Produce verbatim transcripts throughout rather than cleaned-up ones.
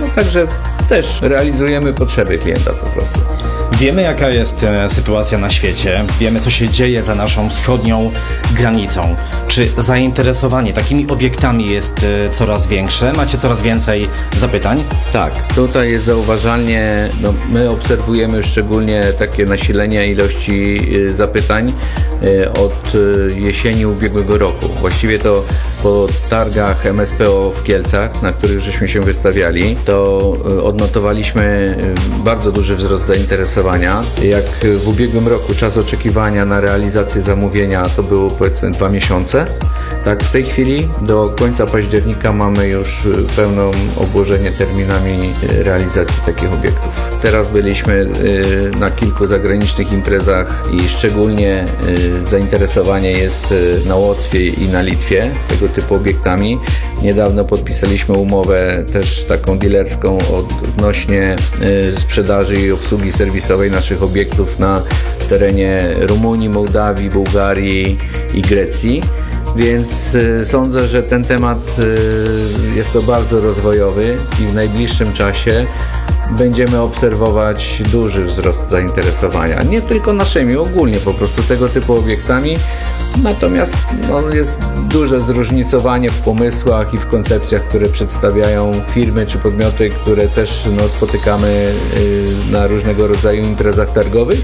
także też realizujemy potrzeby klienta po prostu. Wiemy, jaka jest e, sytuacja na świecie, wiemy, co się dzieje za naszą wschodnią granicą. Czy zainteresowanie takimi obiektami jest e, coraz większe? Macie coraz więcej zapytań? Tak, tutaj jest zauważalnie, no, my obserwujemy szczególnie takie nasilenie ilości y, zapytań y, od y, jesieni ubiegłego roku. Właściwie to po targach M S P O w Kielcach, na których żeśmy się wystawiali, to y, odnotowaliśmy y, bardzo duży wzrost zainteresowania. Jak w ubiegłym roku czas oczekiwania na realizację zamówienia to było powiedzmy dwa miesiące, tak w tej chwili do końca października mamy już pełne obłożenie terminami realizacji takich obiektów. Teraz byliśmy na kilku zagranicznych imprezach i szczególnie zainteresowanie jest na Łotwie i na Litwie tego typu obiektami. Niedawno podpisaliśmy umowę też taką dealerską odnośnie sprzedaży i obsługi serwisowej naszych obiektów na terenie Rumunii, Mołdawii, Bułgarii i Grecji. Więc y, sądzę, że ten temat y, jest to bardzo rozwojowy i w najbliższym czasie będziemy obserwować duży wzrost zainteresowania. Nie tylko naszymi, ogólnie po prostu tego typu obiektami. Natomiast no, jest duże zróżnicowanie w pomysłach i w koncepcjach, które przedstawiają firmy czy podmioty, które też no, spotykamy y, na różnego rodzaju imprezach targowych.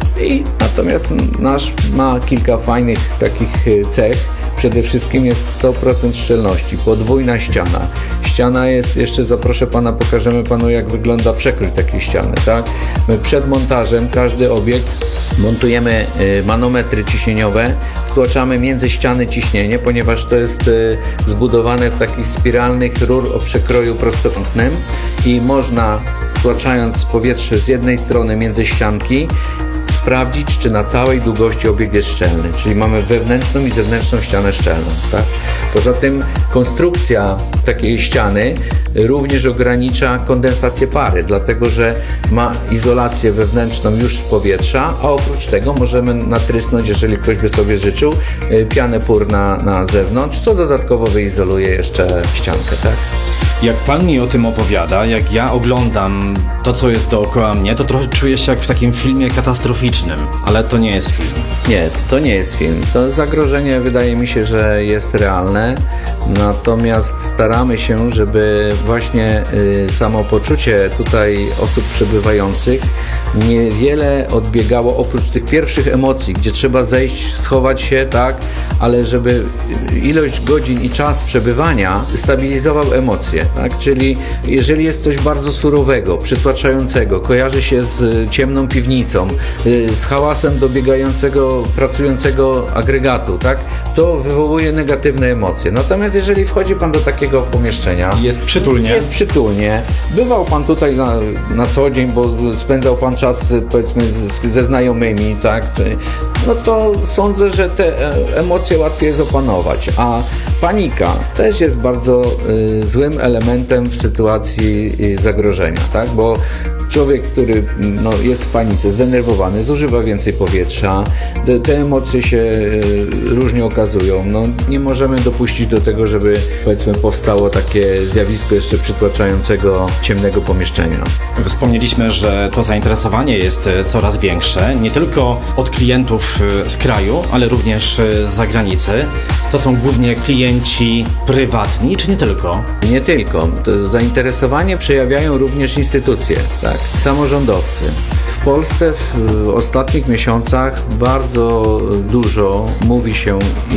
I natomiast nasz ma kilka fajnych takich cech. Przede wszystkim jest sto procent szczelności, podwójna ściana. Ściana jest, jeszcze zaproszę Pana, pokażemy Panu, jak wygląda przekrój takiej ściany, tak? My przed montażem każdy obiekt montujemy manometry ciśnieniowe, wtłaczamy między ściany ciśnienie, ponieważ to jest zbudowane w takich spiralnych rur o przekroju prostokątnym i można, wtłaczając powietrze z jednej strony między ścianki, sprawdzić, czy na całej długości obiekt jest szczelny, czyli mamy wewnętrzną i zewnętrzną ścianę szczelną. Tak? Poza tym konstrukcja takiej ściany również ogranicza kondensację pary, dlatego że ma izolację wewnętrzną już z powietrza, a oprócz tego możemy natrysnąć, jeżeli ktoś by sobie życzył, pianę pór na, na zewnątrz, co dodatkowo wyizoluje jeszcze ściankę. Tak? Jak Pan mi o tym opowiada, jak ja oglądam to, co jest dookoła mnie, to trochę czuję się jak w takim filmie katastroficznym, ale to nie jest film. Nie, to nie jest film. To zagrożenie wydaje mi się, że jest realne, natomiast staramy się, żeby właśnie y, samopoczucie tutaj osób przebywających niewiele odbiegało oprócz tych pierwszych emocji, gdzie trzeba zejść, schować się, tak, ale żeby ilość godzin i czas przebywania stabilizował emocje, tak, czyli jeżeli jest coś bardzo surowego, przytłaczającego, kojarzy się z ciemną piwnicą, z hałasem dobiegającego, pracującego agregatu, tak, to wywołuje negatywne emocje. Natomiast jeżeli wchodzi Pan do takiego pomieszczenia, jest przytulnie, jest przytulnie, bywał Pan tutaj na, na co dzień, bo spędzał Pan czas, powiedzmy, ze znajomymi, tak, no to sądzę, że te emocje łatwiej jest opanować, a panika też jest bardzo y, złym elementem w sytuacji y, zagrożenia, tak, bo człowiek, który no, jest w panice, zdenerwowany, zużywa więcej powietrza, te, te emocje się y, różnie okazują. No, nie możemy dopuścić do tego, żeby, powiedzmy, powstało takie zjawisko jeszcze przytłaczającego ciemnego pomieszczenia. Wspomnieliśmy, że to zainteresowanie jest coraz większe, nie tylko od klientów z kraju, ale również z zagranicy. To są głównie klienci prywatni, czy nie tylko? Nie tylko. To zainteresowanie przejawiają również instytucje, tak, samorządowcy. W Polsce w ostatnich miesiącach bardzo dużo mówi się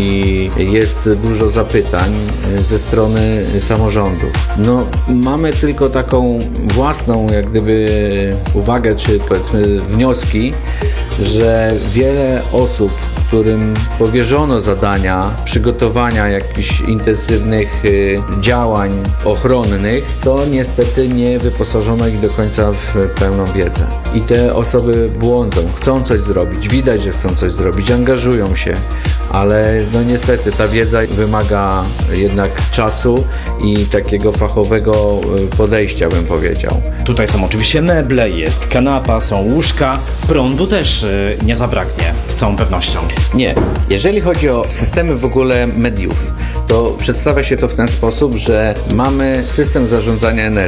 i jest dużo zapytań ze strony samorządów. No, mamy tylko taką własną, jak gdyby, uwagę, czy powiedzmy wnioski, że wiele osób, którym powierzono zadania przygotowania jakichś intensywnych y, działań ochronnych, to niestety nie wyposażono ich do końca w pełną wiedzę. I te osoby błądzą, chcą coś zrobić, widać, że chcą coś zrobić, angażują się, ale no niestety ta wiedza wymaga jednak czasu i takiego fachowego podejścia, bym powiedział. Tutaj są oczywiście meble, jest kanapa, są łóżka, prądu też y, nie zabraknie z całą pewnością. Nie. Jeżeli chodzi o systemy w ogóle mediów, to przedstawia się to w ten sposób, że mamy system zarządzania energią.